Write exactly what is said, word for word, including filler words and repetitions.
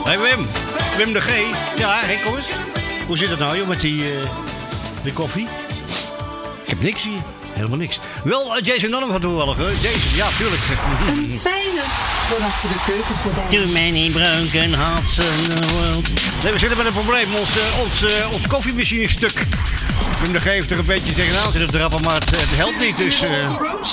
Hey Wim, Wim de G. Ja, hey, kom eens. Hoe zit het nou, joh, met die, uh, die koffie? Ik heb niks hier. Helemaal niks. Wel, uh, Jason Dunham gaat toevallig, hè? Jason, ja, tuurlijk. Een fijne van achter de keukengordijn. Too many broken hearts in the world. Nee, we zitten met een probleem. Ons, uh, ons, uh, ons koffiemachine is stuk. Wim de G heeft er een beetje tegenaan zitten trappen, maar het, het helpt niet, dus... Uh...